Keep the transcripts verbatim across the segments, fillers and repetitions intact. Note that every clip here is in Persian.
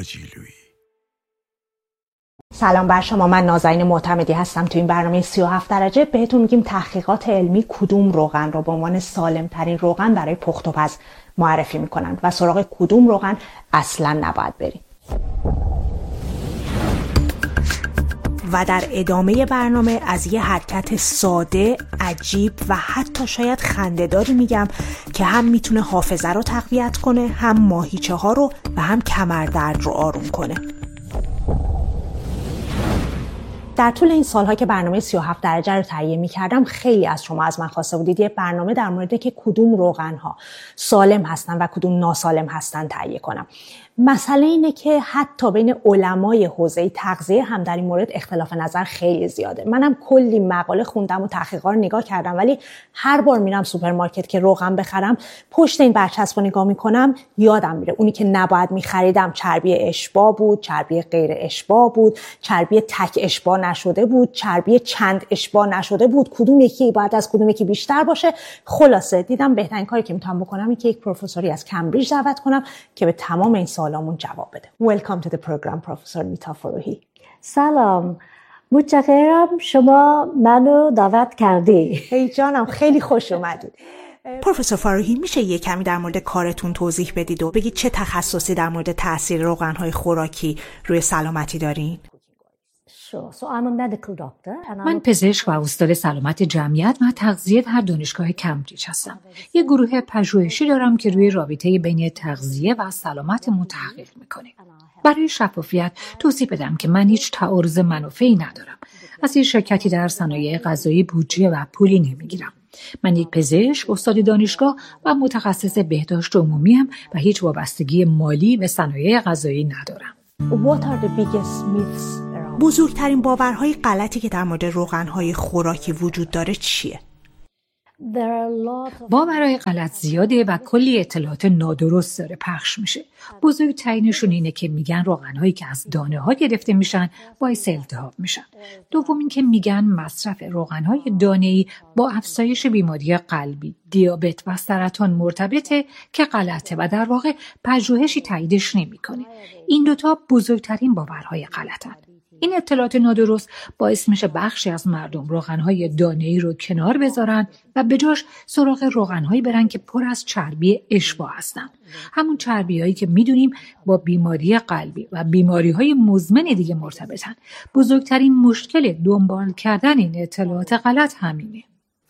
حاجی-لویی. سلام بر شما، من نازنین معتمدی هستم. تو این برنامه سی و هفت درجه بهتون میگیم تحقیقات علمی کدوم روغن رو به عنوان سالم ترین روغن برای پخت و پز معرفی میکنن و سراغ کدوم روغن اصلا نباید بریم. و در ادامه برنامه از یه حرکت ساده، عجیب و حتی شاید خنده‌داری میگم که هم میتونه حافظه رو تقویت کنه، هم ماهیچه ها رو و هم کمردرد رو آروم کنه. در طول این سالها که برنامه سی و هفت درجه رو تهیه می‌کردم، خیلی از شما از من خواسته بودید یه برنامه در مورد که کدوم روغن‌ها سالم هستن و کدوم ناسالم هستن تهیه کنم. مسئله اینه که حتی بین علمای حوزه تغذیه هم در این مورد اختلاف نظر خیلی زیاده. منم کلی مقاله خوندم و تحقیقات رو نگاه کردم، ولی هر بار میرم سوپرمارکت که روغن بخرم، پشت این برچسب رو نگاه میکنم یادم میره اونی که نباید میخریدم چربی اشباع بود، چربی غیر اشباع بود، چربی تک اشباع نشده بود، چربی چند اشباع نشده بود، کدوم یکی باید از کدوم یکی بیشتر باشه. خلاصه دیدم بهترین کاری که میتونم بکنم اینه که یک پروفسوری از کمبریج دعوت کنم که به تمام این سوالامون جواب بده. Welcome to the program, پروفسور نیتا فروهی. سلام، متشکرم شما منو دعوت کردی. هی جانم، خیلی خوش اومدید. پروفسور فروهی، میشه یه کمی در مورد کارتون توضیح بدید و بگید چه تخصصی در مورد تاثیر روغن‌های خوراکی روی سلامتی دارین؟ من پزشک و استاد سلامت جمعیت و تغذیه در دانشگاه کمبریج هستم. یک گروه پژوهشی دارم که روی رابطه بین تغذیه و سلامتمون تحقیق میکنه. برای شفافیت توضیح بدم که من هیچ تعارض منافعی ندارم. از هیچ شرکتی در صنایع غذایی بودجه و پولی نمیگیرم. من یک پزشک، استاد دانشگاه و متخصص بهداشت عمومیم و هیچ وابستگی مالی به صنایع غذایی ندارم. What are the biggest myths? بزرگترین باورهای غلطی که در مورد روغن‌های خوراکی وجود داره چیه؟ باورهای غلط زیاده و کلی اطلاعات نادرست داره پخش میشه. بزرگترینشون اینه که میگن روغن‌هایی که از دانه ها گرفته میشن باعث التهاب میشن. دوم این که میگن مصرف روغن‌های دانه‌ای با افزایش بیماری قلبی، دیابت و سرطان مرتبطه که غلطه و در واقع پژوهشی تاییدش نمیکنه. این دوتا بزرگترین باورهای غلطن. این اطلاعات نادرست باعث میشه بخشی از مردم روغن‌های دانه‌ای رو کنار بذارن و به جاش سراغ روغن‌هایی برن که پر از چربی اشباع هستن. همون چربی‌هایی که میدونیم با بیماری قلبی و بیماری‌های مزمن دیگه مرتبطن. بزرگترین مشکل دنبال کردن این اطلاعات غلط همینه.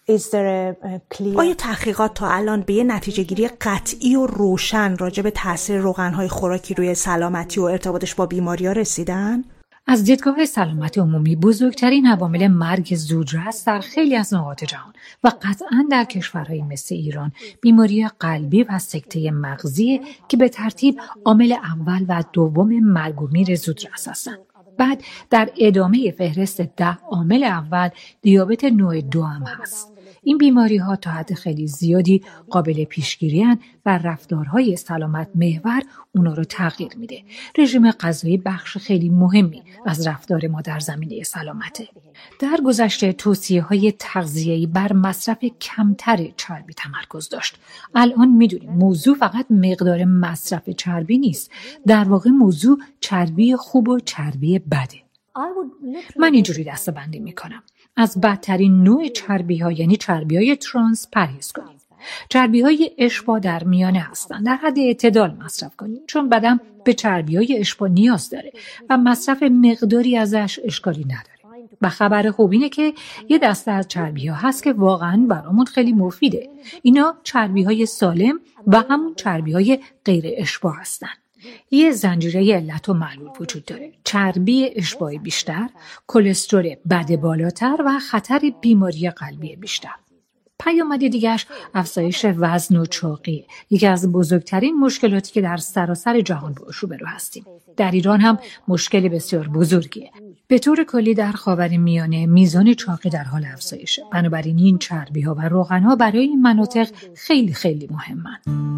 آیا تحقیقات تا الان به یه نتیجه گیری قطعی و روشن راجع به تاثیر روغن‌های خوراکی روی سلامتی و ارتباطش با بیماری‌ها رسیدن؟ از دیدگاه سلامت عمومی بزرگترین عوامل مرگ زودرس در خیلی از نقاط جهان و قطعاً در کشورهای مثل ایران بیماری قلبی و سکته مغزی که به ترتیب عامل اول و دوم مرگ و میر زودرس هستند. بعد در ادامه فهرست ده عامل اول دیابت نوع دو هم هست. این بیماری ها تا حد خیلی زیادی قابل پیشگیری هستند و رفتارهای سلامت محور اونا رو تغییر میده. رژیم غذایی بخش خیلی مهمی از رفتار ما در زمینه سلامته. در گذشته توصیه های تغذیه‌ای بر مصرف کمتر چربی تمرکز داشت. الان میدونیم موضوع فقط مقدار مصرف چربی نیست. در واقع موضوع چربی خوب و چربی بده. من اینجوری دسته‌بندی میکنم. از بدترین نوع چربی ها یعنی چربی های ترانس پرهیز کنیم. چربی های اشباع در میانه هستند. در حد اعتدال مصرف کنیم چون بدن به چربی های اشباع نیاز داره و مصرف مقداری ازش اشکالی نداره. و خبر خوب اینه که یه دسته از چربی ها هست که واقعا برامون خیلی مفیده. اینا چربی های سالم و همون چربی های غیر اشباع هستن. یه زنجیره علت و معلول وجود داره. چربی اشباع بیشتر، کلسترول بد بالاتر و خطر بیماری قلبی بیشتر. پیامد دیگه‌اش افزایش وزن و چاقی، یکی از بزرگترین مشکلاتی که در سراسر جهان باهاش روبرو هستیم. در ایران هم مشکل بسیار بزرگیه. به طور کلی در خاورمیانه میزان چاقی در حال افزایشه. بنابراین این چربی‌ها و روغن‌ها برای این مناطق خیلی خیلی مهمن.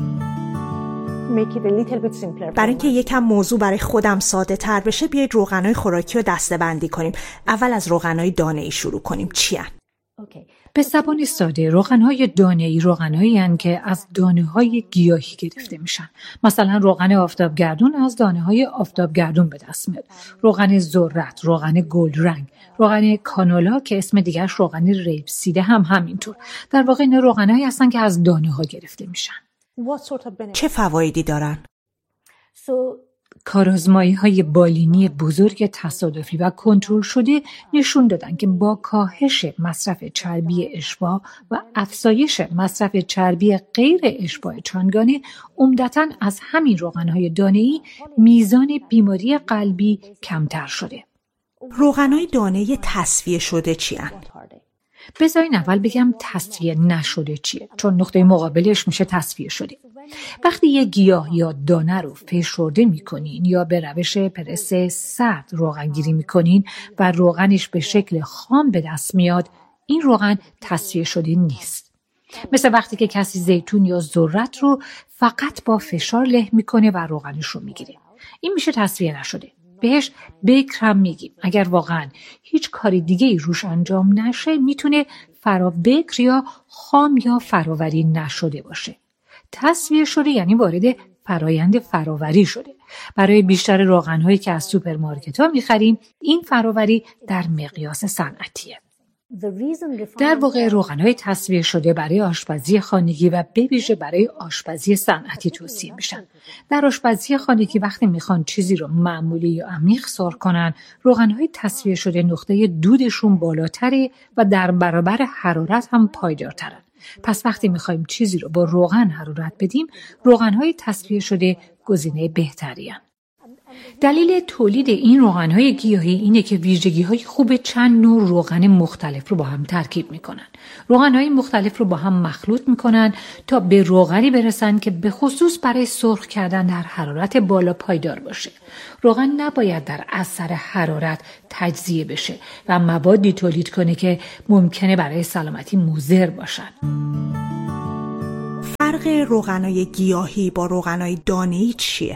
برای اینکه یکم موضوع برای خودم ساده تر بشه بیایید روغن‌های خوراکی رو دسته بندی کنیم. اول از روغن‌های دانه‌ای شروع کنیم. چی هن؟ به زبان ساده روغن‌های دانه‌ای روغن‌هایی هستند که از دانه‌های گیاهی گرفته میشن. مثلا روغن آفتابگردون از دانه‌های آفتابگردون به دست میاد. روغن ذرت، روغن گلرنگ، روغن کانولا که اسم دیگرش روغن ریپسیده هم همینطور. در واقع اینا روغن‌هایی هستن که از دانه‌ها گرفته میشن. چه فوایدی دارن؟ So کارآزمایی‌های بالینی بزرگ تصادفی و کنترل شده نشون دادن که با کاهش مصرف چربی اشباع و افزایش مصرف چربی غیر اشباع چندگانه، عمدتاً از همین روغن‌های دانه‌ای میزان بیماری قلبی کمتر شده. روغنای دانه تصفیه شده چی هن؟ بذارین اول بگم تصفیه نشده چیه، چون نقطه مقابلش میشه تصفیه شده. وقتی یه گیاه یا دانه رو فشرده میکنین یا به روش پرس سرد روغن گیری میکنین و روغنش به شکل خام به دست میاد، این روغن تصفیه شده نیست. مثل وقتی که کسی زیتون یا ذرت رو فقط با فشار له میکنه و روغنش رو میگیره. این میشه تصفیه نشده. بهش بیکر هم میگیم. اگر واقعا هیچ کاری دیگه ای روش انجام نشه میتونه فرا بیکر یا خام یا فراوری نشده باشه. تصفیه شده یعنی وارد فرایند فراوری شده. برای بیشتر روغن‌هایی که از سوپرمارکت‌ها می‌خریم این فراوری در مقیاس صنعتیه. در واقع روغن‌های تصفیه شده برای آشپزی خانگی و به ویژه برای آشپزی صنعتی توصیه میشن. در آشپزی خانگی وقتی میخوان چیزی رو معمولی یا عمیق سرخ کنن، روغن‌های تصفیه شده نقطه دودشون بالاتره و در برابر حرارت هم پایدارترن. پس وقتی میخوایم چیزی رو با روغن حرارت بدیم، روغن‌های تصفیه شده گزینه بهتری هستند. دلیل تولید این روغن‌های گیاهی اینه که ویژگی‌های خوب چند نوع روغن مختلف رو با هم ترکیب می‌کنن. روغن‌های مختلف رو با هم مخلوط می‌کنن تا به روغنی برسن که به خصوص برای سرخ کردن در حرارت بالا پایدار باشه. روغن نباید در اثر حرارت تجزیه بشه و موادی تولید کنه که ممکنه برای سلامتی مضر باشن. فرق روغن‌های گیاهی با روغن‌های دانه‌ای چیه؟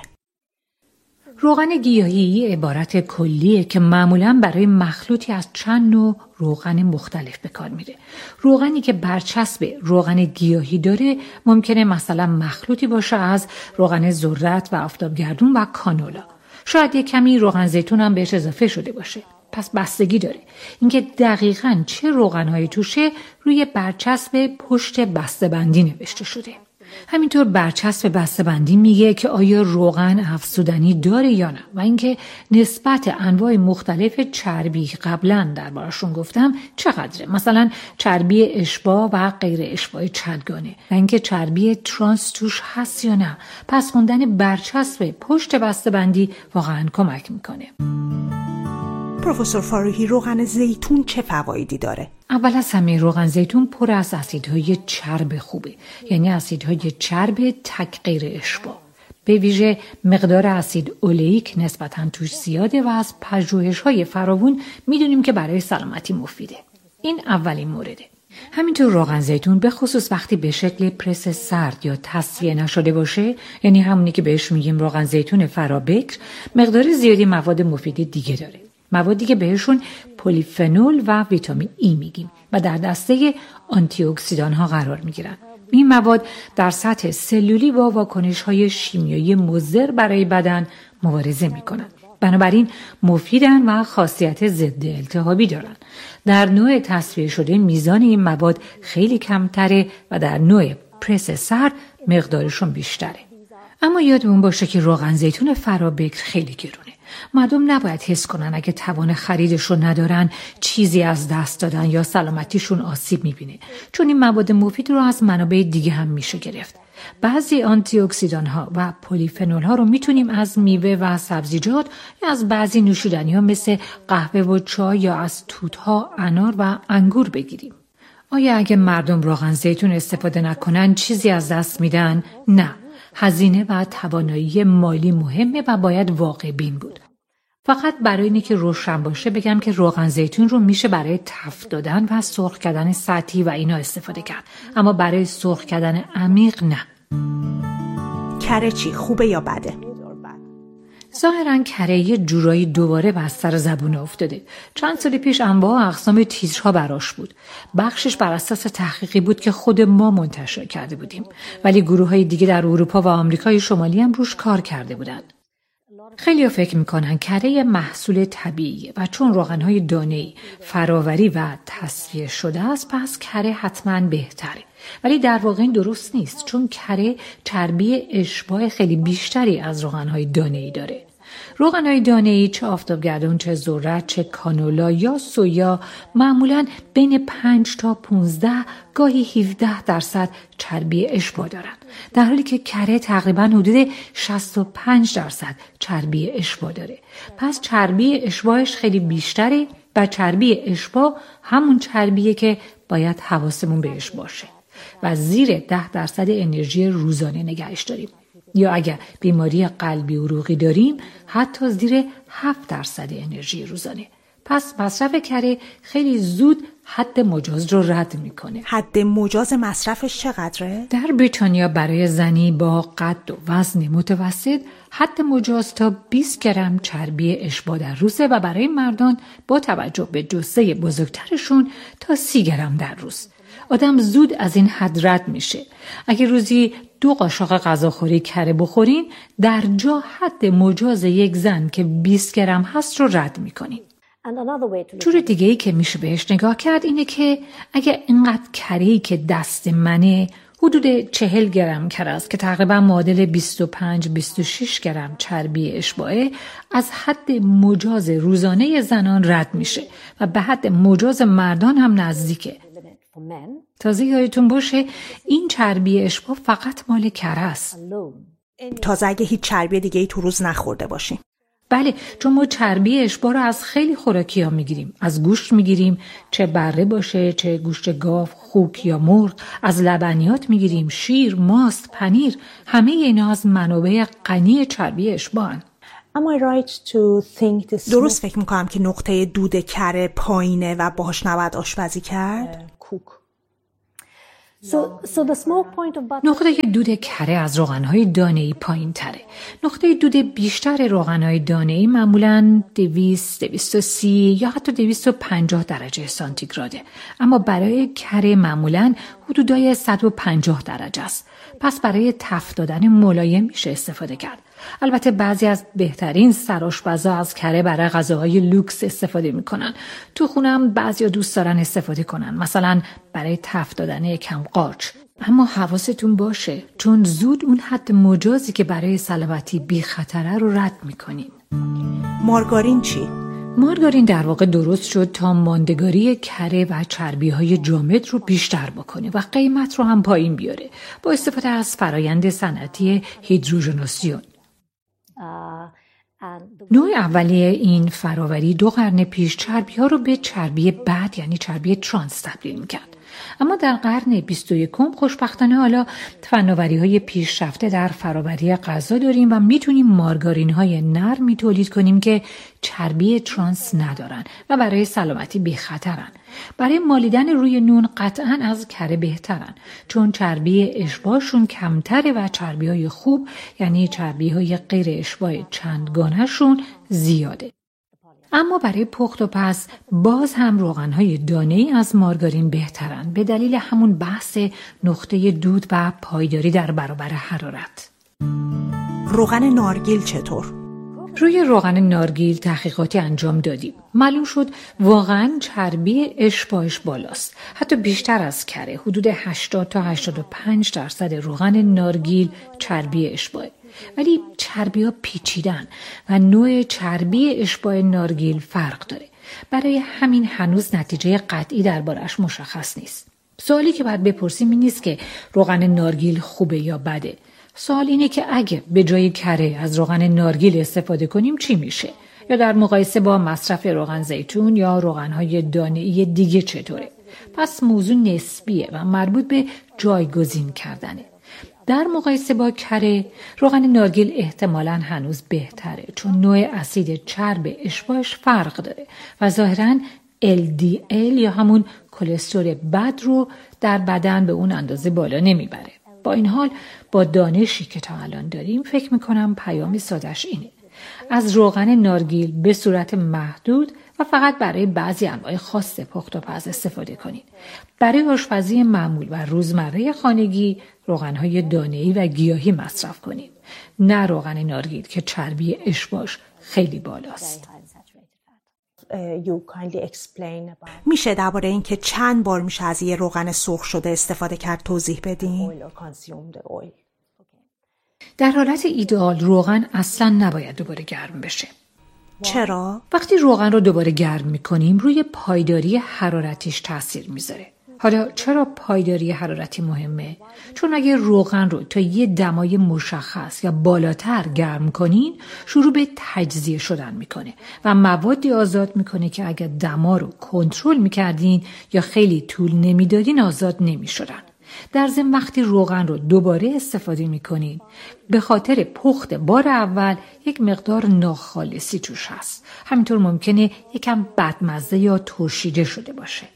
روغن گیاهی عبارت کلیه که معمولاً برای مخلوطی از چند نوع روغن مختلف به کار میره. روغنی که برچسب روغن گیاهی داره ممکنه مثلا مخلوطی باشه از روغن ذرت و آفتابگردون و کانولا. شاید یک کمی روغن زیتون هم بهش اضافه شده باشه. پس بستگی داره اینکه دقیقاً چه روغن‌هایی توشه روی برچسب پشت بسته‌بندی نوشته شده. همینطور برچسب بسته‌بندی میگه که آیا روغن افزودنی داره یا نه و اینکه نسبت انواع مختلف چربی قبلا دربارشون گفتم چقدره. مثلا چربی اشباع و غیر اشباع چندگانه و اینکه چربی ترانس توش هست یا نه. پس خوندن برچسب پشت بسته‌بندی واقعا کمک میکنه. پروفسور فاروهی، روغن زیتون چه فوایدی داره؟ اول از همه روغن زیتون پر از اسیدهای چرب خوبه، یعنی اسیدهای چرب تک غیر اشباع. به ویژه مقدار اسید اولیک نسبتاً توش زیاده و از پژوهش‌های فراوون میدونیم که برای سلامتی مفیده. این اولین مورده. همینطور روغن زیتون به خصوص وقتی به شکل پرس سرد یا تصفیه نشده باشه، یعنی همونی که بهش میگیم روغن زیتون فرابکر، مقدار زیادی مواد مفید دیگه داره. موادی که بهشون پلیفنول و ویتامین ای میگیم و در دسته آنتی اکسیدان ها قرار میگیرن. این مواد در سطح سلولی با واکنش های شیمیایی مضر برای بدن مبارزه میکنن. بنابراین مفیدن و خاصیت ضد التهابی دارن. در نوع تصفیه شده میزان این مواد خیلی کمتره و در نوع پرس سرد مقدارشون بیشتره. اما یادمون باشه که روغن زیتون فرابکر خیلی گرونه. مردم نباید حس کنن اگه توان خریدشون ندارن چیزی از دست دادن یا سلامتیشون آسیب میبینه، چون این مواد مفید رو از منابع دیگه هم میشه گرفت. بعضی آنتی اکسیدان ها و پلیفنول ها رو میتونیم از میوه و سبزیجات یا از بعضی نوشیدنی ها مثل قهوه و چای یا از توت ها، انار و انگور بگیریم. آیا اگه مردم روغن زیتون استفاده نکنن چیزی از دست میدن؟ نه. هزینه و توانایی مالی مهمه و باید واقع بین بود. فقط برای اینکه که روشن باشه بگم که روغن زیتون رو میشه برای تفت دادن و سرخ کردن سطحی و اینا استفاده کرد، اما برای سرخ کردن عمیق نه. کره چی؟ خوبه یا بده؟ ظاهراً کره یه جورایی دوباره بستر زبون افتاده. چند سال پیش انواع و اقسام تیترها براش بود. بخشش بر اساس تحقیقی بود که خود ما منتشر کرده بودیم. ولی گروه‌های دیگه در اروپا و آمریکای شمالی هم روش کار کرده بودن. خیلی‌ها فکر می‌کنن کره محصول طبیعیه و چون روغن‌های دانه‌ای فراوری و تصفیه شده است پس کره حتماً بهتره. ولی در واقع این درست نیست چون کره چربی اشباع خیلی بیشتری از روغن‌های دانه‌ای داره. روغن‌های دانه‌ای چه آفتابگردون، چه ذرت، چه کانولا یا سویا معمولاً بین پنج تا پانزده گاهی هفده درصد چربی اشباع دارند، در حالی که کره تقریباً حدود شصت و پنج درصد چربی اشباع داره. پس چربی اشباعش خیلی بیشتره و چربی اشباع همون چربیه که باید حواسمون بهش باشه و زیر ده درصد انرژی روزانه نگهش داریم. یا اگر بیماری قلبی عروقی داریم حتی زیر هفت درصد انرژی روزانه. پس مصرف کره خیلی زود حد مجاز رو رد میکنه. حد مجاز مصرفش چقدره؟ در بریتانیا برای زنی با قد و وزن متوسط حد مجاز تا بیست گرم چربی اشباع در روزه و برای مردان با توجه به جثه بزرگترشون تا سی گرم در روز. آدم زود از این حد رد میشه. اگه روزی دو قاشق غذاخوری کره بخورین در جا حد مجاز یک زن که بیست گرم هست رو رد میکنین. جور دیگه‌ای که میشه بهش نگاه کرد اینه که اگه اینقدر کره‌ای که دست منه حدود چهل گرم کره است که تقریبا معادل بیست و پنج بیست و شش گرم چربی اشباعه از حد مجاز روزانه زنان رد میشه و به حد مجاز مردان هم نزدیکه. تازه یادتون باشه این چربی اشباع فقط مال کره است. تازه اگه هیچ چربی دیگه ای تو روز نخورده باشیم. بله، چون ما چربی اشباع رو از خیلی خوراکی ها میگیریم. از گوشت میگیریم، چه بره باشه، چه گوشت گاو، خوک یا مرغ. از لبنیات میگیریم، شیر، ماست، پنیر. همه اینا از منابع غنی چربی اشباعن. درست فکر میکنم که نقطه دود کره پایینه و باهاش نباید آشپزی کرد؟ نقطه دود کره از روغن‌های دانه‌ای پایین تره. نقطه دود بیشتر روغن‌های دانه‌ای معمولاً دویست، دویست و سی یا حتی دویست و پنجاه درجه سانتیگراده. اما برای کره معمولاً حدودای صد و پنجاه درجه است. پس برای تفت دادن ملایم میشه استفاده کرد. البته بعضی از بهترین سرآشپزا از کره برای غذاهای لوکس استفاده میکنن. تو خونم بعضیا دوست دارن استفاده کنن، مثلا برای تفت دادن یکم قارچ. اما حواستون باشه چون زود اون حد مجازی که برای سلامتی بی خطره رو رد میکنین. مارگارین چی؟ مارگارین در واقع درست شد تا ماندگاری کره و چربی‌های جامد رو بیشتر بکنه و قیمت رو هم پایین بیاره با استفاده از فرایند صنعتی هیدروژناسیون. نوع اولیه این فراوری دو قرن پیش چربی‌ها رو به چربی بد یعنی چربی ترانس تبدیل می‌کرد. اما در قرن بیست و یکم خوشبختانه حالا فناوری‌های پیشرفته در فرآوری غذا داریم و میتونیم مارگارین‌های نرمی تولید کنیم که چربی ترانس ندارن و برای سلامتی بی خطرن. برای مالیدن روی نون قطعاً از کره بهترن چون چربی اشباعشون کمتره و چربی‌های خوب یعنی چربی‌های غیر اشباع چندگانه‌شون زیاده. اما برای پخت و پز باز هم روغن‌های دانه‌ای از مارگارین بهترن به دلیل همون بحث نقطه دود و پایداری در برابر حرارت. روغن نارگیل چطور؟ روی روغن نارگیل تحقیقاتی انجام دادیم. معلوم شد واقعاً چربی اشباعش بالاست. حتی بیشتر از کره. حدود هشتاد تا هشتاد و پنج درصد روغن نارگیل چربی اشباعه. ولی چربی ها پیچیدن و نوع چربی اشباع نارگیل فرق داره. برای همین هنوز نتیجه قطعی دربارش مشخص نیست. سوالی که باید بپرسیم این نیست که روغن نارگیل خوبه یا بده. سوال اینه که اگه به جای کره از روغن نارگیل استفاده کنیم چی میشه؟ یا در مقایسه با مصرف روغن زیتون یا روغن‌های دانه‌ای دیگه چطوره؟ پس موضوع نسبیه و مربوط به جایگزین کردنه. در مقایسه با کره، روغن نارگیل احتمالاً هنوز بهتره چون نوع اسید چرب اشباعش فرق داره و ظاهراً ال دی ال یا همون کلسترول بد رو در بدن به اون اندازه بالا نمیبره. با این حال با دانشی که تا الان داریم فکر میکنم پیام سادش اینه. از روغن نارگیل به صورت محدود و فقط برای بعضی انواع خاص پخت و پز استفاده کنید. برای آشپزی معمول و روزمره خانگی روغن‌های دانه‌ای و گیاهی مصرف کنید. نه روغن نارگیل که چربی اشباش خیلی بالاست. میشه درباره این که چند بار میشه از یه روغن سرخ شده استفاده کرد توضیح بدین؟ در حالت ایدئال روغن اصلا نباید دوباره گرم بشه. چرا؟ وقتی روغن رو دوباره گرم میکنیم روی پایداری حرارتیش تاثیر میذاره. حالا چرا پایداری حرارتی مهمه؟ چون اگه روغن رو تا یه دمای مشخص یا بالاتر گرم کنین شروع به تجزیه شدن میکنه و موادی آزاد میکنه که اگه دما رو کنترل میکردین یا خیلی طول نمیدادین آزاد نمیشدن. در ضمن وقتی روغن رو دوباره استفاده میکنین به خاطر پخت بار اول یک مقدار ناخالصی توش هست. همینطور ممکنه یکم بدمزه یا ترشیده شده باشه.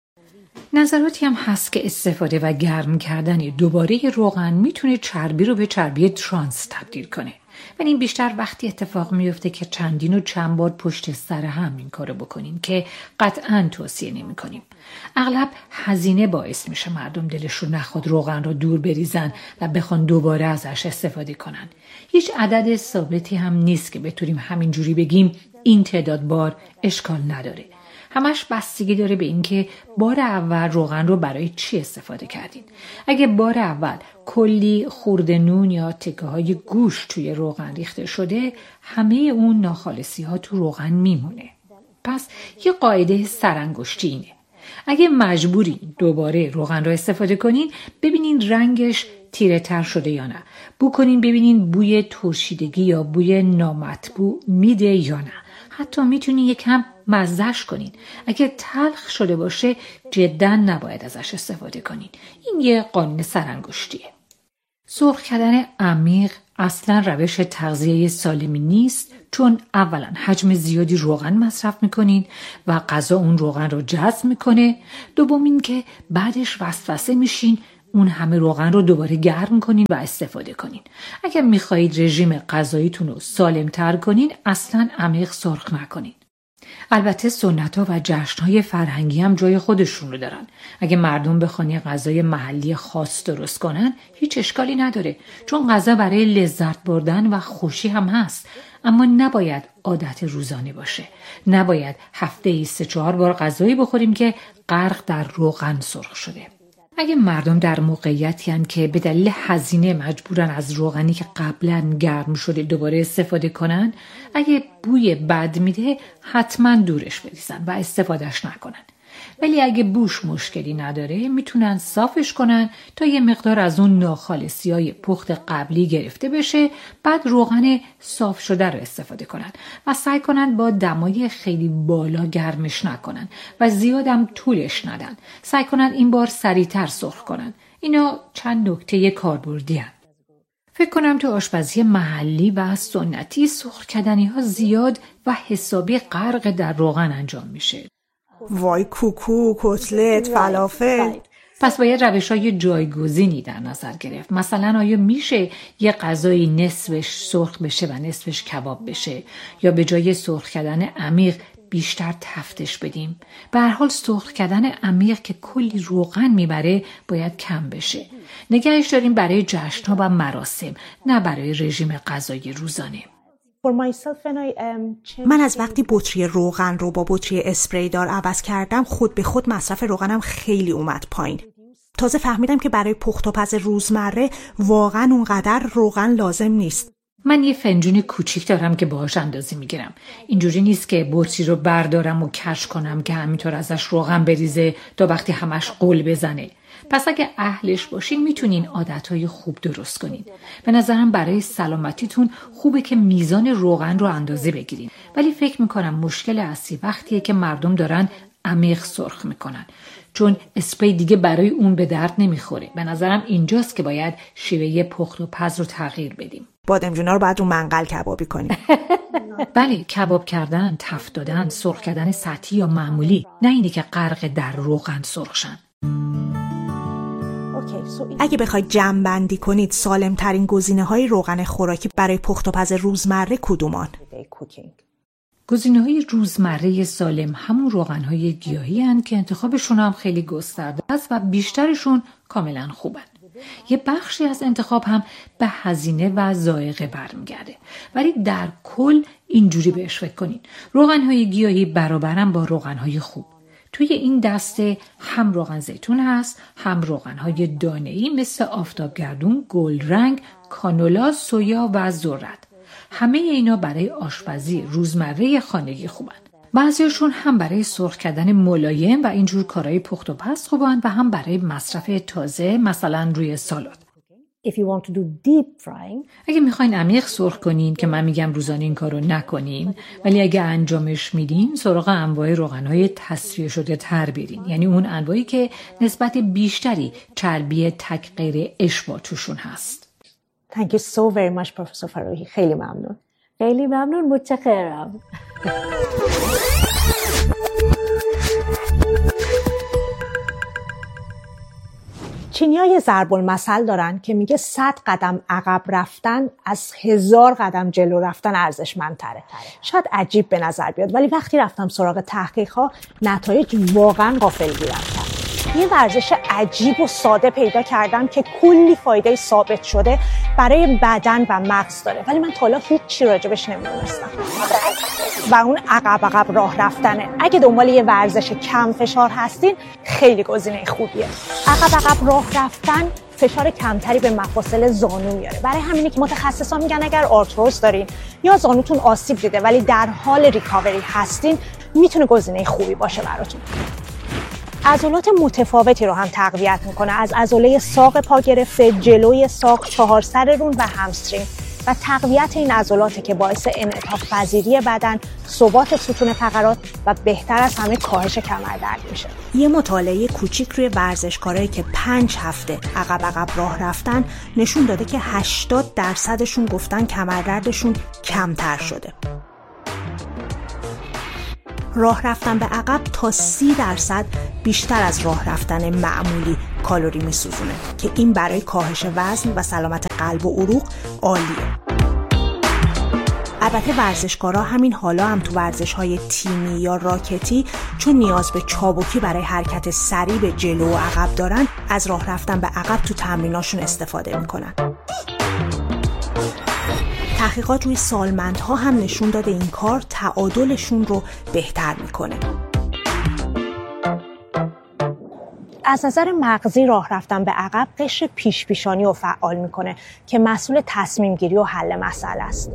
نظراتی هم هست که استفاده و گرم کردن دوباره روغن میتونه چربی رو به چربی ترانس تبدیل کنه. و این بیشتر وقتی اتفاق میفته که چندین و چند بار پشت سر هم این کارو بکنین که قطعاً توصیه نمی کنیم. اغلب هزینه باعث میشه مردم دلشون نخواد روغن رو دور بریزن و بخوان دوباره ازش استفاده کنن. هیچ عدد ثابتی هم نیست که بتونیم همینجوری بگیم این تعداد بار اشکال نداره. همش بستگی داره به اینکه بار اول روغن رو برای چی استفاده کردین. اگه بار اول کلی خورده نون یا تکه های گوشت توی روغن ریخته شده همه اون ناخالصی ها تو روغن میمونه. پس یه قاعده سرانگشتی اینه. اگه مجبورین دوباره روغن رو استفاده کنین ببینین رنگش تیره تر شده یا نه. بو کنین ببینین بوی ترشیدگی یا بوی نامطبوع میده یا نه. حتی میتونین یکم مزه‌اش کنین. اگه تلخ شده باشه جداً نباید ازش استفاده کنین. این یه قانون سرانگشتیه. سرخ کردن عمیق اصلا روش تغذیه سالمی نیست، چون اولا حجم زیادی روغن مصرف میکنین و غذا اون روغن رو جذب میکنه. دوم این که بعدش وسوسه میشین اون همه روغن رو دوباره گرم کنین و استفاده کنین. اگر میخواهید رژیم غذاییتون رو سالم تر کنین اصلا عمیق سرخ نکنین. البته سنت‌ها و جشن‌های فرهنگی هم جای خودشون رو دارن. اگه مردم بخوان یه غذای محلی خاص درست کنن هیچ اشکالی نداره، چون غذا برای لذت بردن و خوشی هم هست. اما نباید عادت روزانه باشه. نباید هفته‌ای سه چهار بار غذایی بخوریم که غرق در روغن سرخ شده. اگه مردم در موقعیتی هستند که به دلیل هزینه مجبورن از روغنی که قبلا گرم شده دوباره استفاده کنن، اگه بوی بد میده حتما دورش بریزن و استفادهش نکنن. ولی اگه بوش مشکلی نداره میتونن صافش کنن تا یه مقدار از اون ناخالصی‌های پخت قبلی گرفته بشه، بعد روغن صاف شده رو استفاده کنن و سعی کنن با دمای خیلی بالا گرمش نکنن و زیادم طولش ندن. سعی کنن این بار سریعتر سرخ کنن. اینا چند نکته کاربردی هستند. فکر کنم تو آشپزی محلی و سنتی سرخ کردنی ها زیاد و حسابی غرق در روغن انجام میشه. وای کوکو، کتلت، فلافل. پس باید روش‌های جایگزینی در نظر گرفت. مثلا آیا میشه یه غذایی نصفش سرخ بشه و نصفش کباب بشه، یا به جای سرخ کردن عمیق بیشتر تفتش بدیم؟ به هر حال سرخ کردن عمیق که کلی روغن میبره باید کم بشه. نگهش داریم برای جشن‌ها و مراسم، نه برای رژیم غذایی روزانه. من از وقتی بطری روغن رو با بطری اسپری دار عوض کردم خود به خود مصرف روغنم خیلی اومد پایین. تازه فهمیدم که برای پخت و پز روزمره واقعا اونقدر روغن لازم نیست. من یه فنجون کوچیک دارم که باهاش اندازه میگیرم. اینجوری نیست که بطری رو بردارم و کش کنم که همینطور ازش روغن بریزه تا وقتی همش قل بزنه. پس اگه اهلش باشین میتونین عادتهای خوب درست کنین. به نظرم برای سلامتیتون خوبه که میزان روغن رو اندازه بگیرین. ولی فکر میکنم مشکل اصلی وقتیه که مردم دارن عمیق سرخ میکنن، چون اسپری دیگه برای اون به درد نمیخوره. به نظرم اینجاست که باید شیوه پخت و پز رو تغییر بدیم. بادمجونا رو باید رو منقل کبابی کنیم. بله، کباب کردن، تفت دادن، سرخ کردن سطحی یا معمولی، نه اینی که غرق در روغن سرخ شن. اگه بخواید جمع‌بندی کنید سالم ترین گزینه‌های روغن خوراکی برای پخت و پز روزمره کدومان؟ گزینه‌های روزمره سالم همون روغن‌های گیاهی هستند که انتخابشون هم خیلی گسترده است و بیشترشون کاملا خوبن. یه بخشی از انتخاب هم به هزینه و ذائقه برمیگرده، ولی در کل اینجوری بهش فکر کنین: روغن‌های گیاهی برابرن با روغن‌های خوب. توی این دسته هم روغن زیتون هست، هم روغن‌های دانه‌ای مثل آفتابگردون، گلدرنگ، کانولا، سویا و ذرت. همه اینا برای آشپزی روزمره خانگی خوبن. بعضیشون هم برای سرخ کردن ملایم و اینجور کارهای پخت و پز خوبن و هم برای مصرف تازه، مثلا روی سالاد. If you want to do deep frying, اگه میخواین عمیق سرخ کنین، که من میگم روزانه این کارو نکنین، ولی اگه انجامش میدین سراغ انواع روغن‌های تصفیه شده تر برین، یعنی اون انواعی که نسبت بیشتری چربی تک غیر اشباع توشون هست. Thank you so very much پروفسور فراحی. خیلی ممنون. خیلی ممنون، متشکرم. چینی‌ها یه ضرب المثل دارن که میگه صد قدم عقب رفتن از هزار قدم جلو رفتن ارزشمندتره. شاید عجیب به نظر بیاد، ولی وقتی رفتم سراغ تحقیق‌ها نتایج واقعاً غافلگیران‌تره. یه ورزش عجیب و ساده پیدا کردم که کلی فایده ثابت شده برای بدن و مغز داره، ولی من تا حالا هیچ چی راجبش نمی‌دونستم. و اون عقب عقب راه رفتنه. اگه دنبال یه ورزش کم فشار هستین، خیلی گزینه خوبیه. عقب عقب راه رفتن فشار کمتری به مفاصل زانو میاره. برای همینه که متخصصا میگن اگر آرتروز دارین یا زانوتون آسیب دیده ولی در حال ریکاوری هستین، میتونه گزینه خوبی باشه براتون. عضلات متفاوتی رو هم تقویت میکنه، از عضله ساق پا گرفته، جلوی ساق، چهار سر رون و همسترینگ، و تقویت این عضلاته که باعث انعطاف پذیری بدن، ثبات ستون فقرات و بهتر از همه کاهش کمردرد میشه. یه مطالعه کوچیک روی ورزشکارایی که پنج هفته عقب عقب راه رفتن نشون داده که هشتاد درصدشون گفتن کمردردشون کمتر شده. راه رفتن به عقب تا سی درصد بیشتر از راه رفتن معمولی کالری میسوزونه که این برای کاهش وزن و سلامت قلب و عروق عالیه. البته ورزشکارا همین حالا هم تو ورزش‌های تیمی یا راکتی چون نیاز به چابکی برای حرکت سریع به جلو و عقب دارن، از راه رفتن به عقب تو تمریناشون استفاده میکنن. تحقیقات روی سالمندها هم نشون داده این کار تعادلشون رو بهتر میکنه. از نظر مغزی راه رفتن به عقب قشر پیش پیشانی رو فعال میکنه که مسئول تصمیم گیری و حل مسئله است.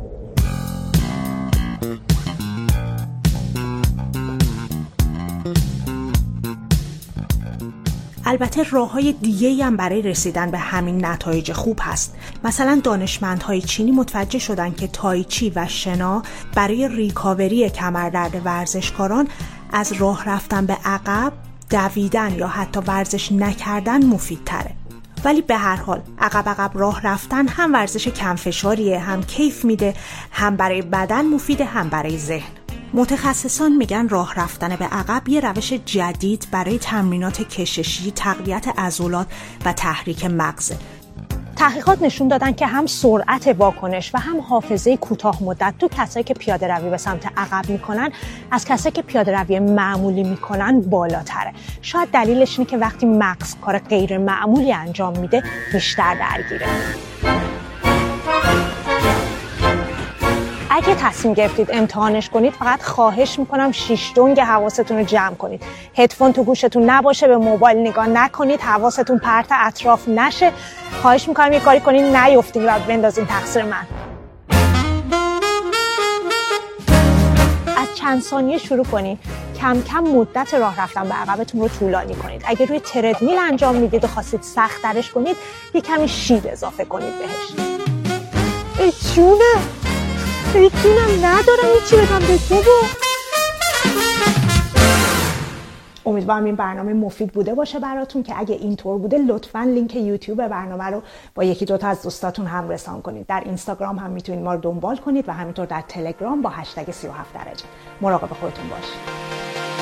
البته راه‌های دیگه‌ای هم برای رسیدن به همین نتایج خوب هست. مثلا دانشمندهای چینی متوجه شدن که تایچی و شنا برای ریکاوری کمردرد ورزشکاران از راه رفتن به عقب، دویدن یا حتی ورزش نکردن مفیدتره. ولی به هر حال عقب عقب راه رفتن هم ورزش کم فشاریه، هم کیف میده، هم برای بدن مفیده، هم برای ذهن. متخصصان میگن راه رفتن به عقب یه روش جدید برای تمرینات کششی، تقویت عضلات و تحریک مغزه. تحقیقات نشون دادن که هم سرعت واکنش و هم حافظه کوتاه مدت تو کسایی که پیاده روی به سمت عقب میکنن از کسایی که پیاده روی معمولی میکنن بالاتره. شاید دلیلش اینه که وقتی مغز کار غیر معمولی انجام میده بیشتر درگیره. اگه تصمیم گرفتید امتحانش کنید، فقط خواهش میکنم شیش دنگ حواستون رو جمع کنید. هدفون تو گوشتون نباشه، به موبایل نگاه نکنید، حواستون پرت اطراف نشه. خواهش میکنم یه کاری کنید نیفتین و بندازین تقصیر من. از چند ثانیه شروع کنید، کم کم مدت راه رفتن به عقبتون رو طولانی کنید. اگه روی تردمیل انجام میدید و خواستید سخت ترش کنید، یه کمی شیب اضافه کنید بهش. ای چونه فکرینم ندارم یه چی بدم به تو با. امیدوارم این برنامه مفید بوده باشه براتون که اگه اینطور بوده لطفاً لینک یوتیوب برنامه رو با یکی دوتا از دوستاتون هم رسان کنید. در اینستاگرام هم میتونید ما رو دنبال کنید و همینطور در تلگرام با هشتگ سی و هفت درجه. مراقب خودتون باشید.